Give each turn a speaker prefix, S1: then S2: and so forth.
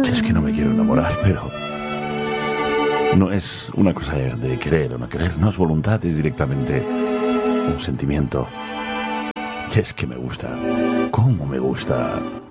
S1: Es que no me quiero enamorar, pero no es una cosa de querer o no querer, no es voluntad, es directamente un sentimiento. Y es que me gusta, cómo me gusta